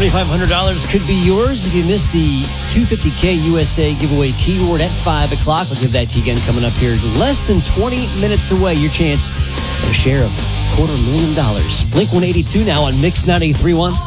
$2,500 could be yours if you missed the 250K USA giveaway keyword at 5 o'clock. We'll give that to you again coming up here less than 20 minutes away. Your chance at a share of $250,000. Blink 182 now on Mix 93.1.